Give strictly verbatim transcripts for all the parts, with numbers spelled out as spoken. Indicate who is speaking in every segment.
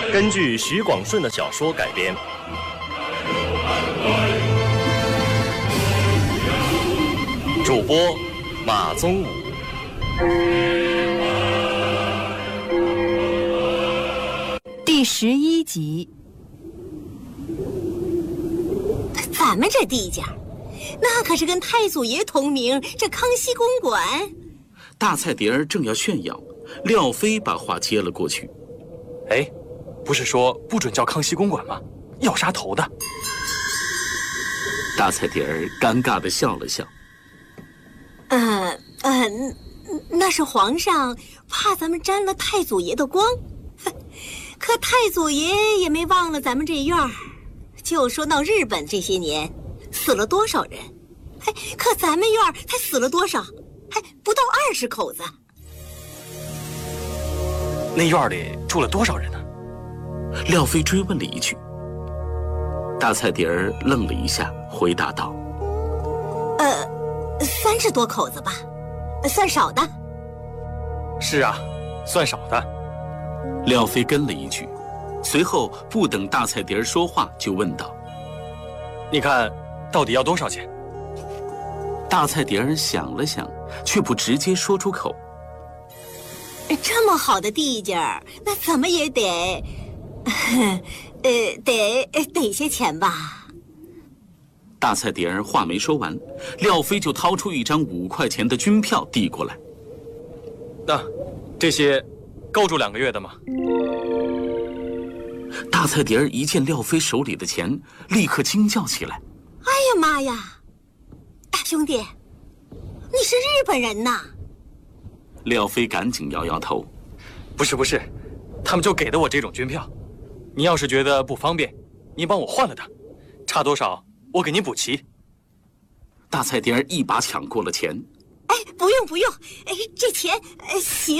Speaker 1: 根据许广顺的小说改编。主播马宗武。
Speaker 2: 第十一集。
Speaker 3: 咱们这地界，那可是跟太祖爷同名，这康熙公馆。
Speaker 4: 大菜碟儿正要炫耀，廖飞把话接了过去。
Speaker 5: 哎，不是说不准叫康熙公馆吗？要杀头的。
Speaker 4: 大菜碟儿尴尬地笑了笑。
Speaker 3: 呃呃，那是皇上怕咱们沾了太祖爷的光，可太祖爷也没忘了咱们这院儿。就说闹日本这些年死了多少人，哎，可咱们院儿才死了多少？还不到二十口子。
Speaker 5: 那院里住了多少人呢？
Speaker 4: 廖飞追问了一句。大菜碟儿愣了一下，回答道：“
Speaker 3: 呃，三十多口子吧，算少的。”
Speaker 5: 是啊，算少的。
Speaker 4: 廖飞跟了一句，随后不等大菜碟儿说话，就问道：“
Speaker 5: 你看，到底要多少钱？”
Speaker 4: 大菜碟儿想了想，却不直接说出口。
Speaker 3: 这么好的地界儿，那怎么也得，呃，得得些钱吧。
Speaker 4: 大菜碟儿话没说完，廖飞就掏出一张五块钱的军票递过来。
Speaker 5: 那、啊、这些够住两个月的吗？
Speaker 4: 大菜碟儿一见廖飞手里的钱，立刻惊叫起来：“
Speaker 3: 哎呀妈呀，大兄弟，你是日本人呐！”
Speaker 4: 廖飞赶紧摇摇头：“
Speaker 5: 不是不是，他们就给的我这种军票。你要是觉得不方便，您帮我换了它，差多少我给您补齐。”
Speaker 4: 大菜碟儿一把抢过了钱：“
Speaker 3: 哎，不用不用，哎，这钱，哎，行。”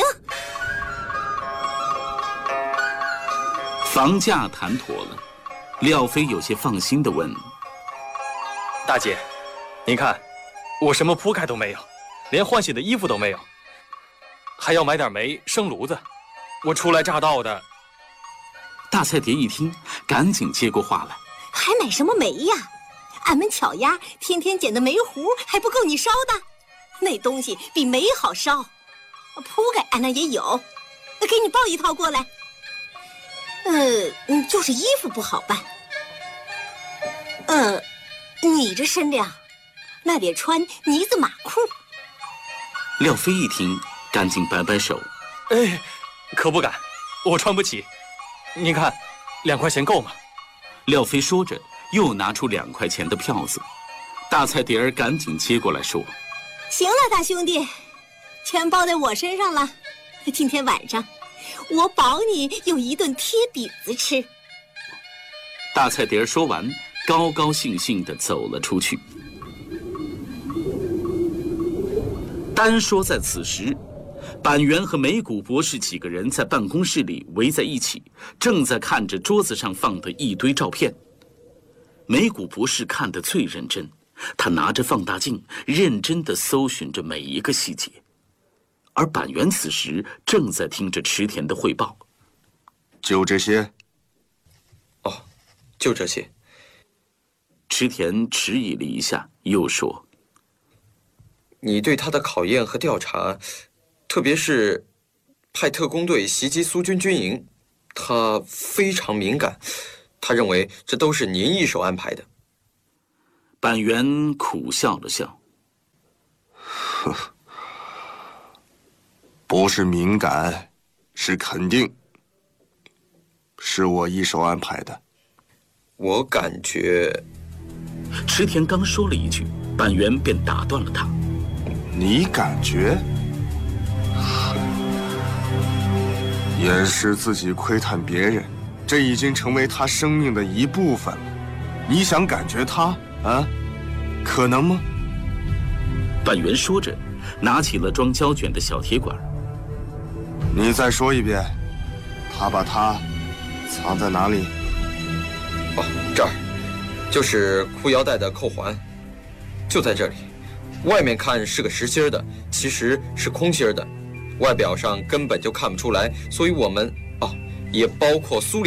Speaker 4: 房价谈妥了，廖飞有些放心地问：“
Speaker 5: 大姐，您看，我什么铺盖都没有，连换洗的衣服都没有，还要买点煤生炉子。我初来乍到的。”
Speaker 4: 大菜碟一听，赶紧接过话来：“
Speaker 3: 还买什么煤呀？俺们巧丫天天捡的煤糊还不够你烧的，那东西比煤好烧。铺盖俺那也有，给你抱一套过来。呃，就是衣服不好办。呃，你这身量，那得穿呢子马裤。”
Speaker 4: 廖飞一听，赶紧摆摆手：“
Speaker 5: 哎，可不敢，我穿不起。您看，两块钱够吗？”
Speaker 4: 廖飞说着，又拿出两块钱的票子。大菜碟儿赶紧接过来说：“
Speaker 3: 行了，大兄弟，全包在我身上了。今天晚上，我保你有一顿贴饼子吃。”
Speaker 4: 大菜碟儿说完，高高兴兴地走了出去。单说在此时，板垣和梅谷博士几个人在办公室里围在一起，正在看着桌子上放的一堆照片。梅谷博士看得最认真，他拿着放大镜，认真地搜寻着每一个细节。而板垣此时正在听着池田的汇报。
Speaker 6: 就这些？
Speaker 7: 哦，就这些。
Speaker 4: 池田迟疑了一下，又说：“
Speaker 7: 你对他的考验和调查，特别是派特工队袭击苏军军营，他非常敏感。他认为这都是您一手安排的。”
Speaker 4: 板垣苦笑了笑：“
Speaker 6: 呵。不是敏感，是肯定，是我一手安排的。”
Speaker 7: 我感觉……
Speaker 4: 池田刚说了一句，板垣便打断了他：“
Speaker 6: 你感觉？掩饰自己窥探别人，这已经成为他生命的一部分了。你想感觉他啊？可能吗？”
Speaker 4: 板垣说着，拿起了装胶卷的小铁管。
Speaker 6: 你再说一遍，他把它藏在哪里？
Speaker 7: 哦，这儿，就是裤腰带的扣环，就在这里。外面看是个实心的，其实是空心的，外表上根本就看不出来，所以我们啊，也包括苏联